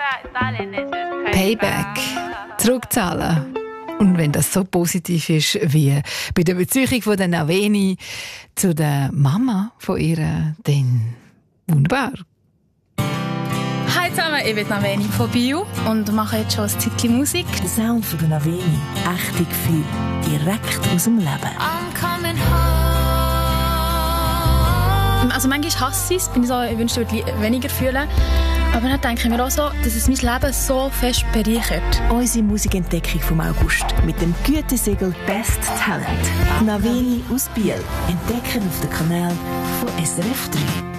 Payback. Zurückzahlen. Und wenn das so positiv ist wie bei der Beziehung von der Naveni zu der Mama von ihr, dann wunderbar. Hi zusammen, ich bin Naveni von Bio und mache jetzt schon ein Zeitchen Musik. Der Sound von der Naveni, echte Gefühle, direkt aus dem Leben. Also manchmal hasse ich es, bin ich so, ich wünschte, ich würde weniger fühlen. Aber dann denke ich mir auch so, dass es mein Leben so fest bereichert. Unsere Musikentdeckung vom August mit dem Gütesiegel Best Talent. Naveni aus Biel. Entdecken auf dem Kanal von SRF 3.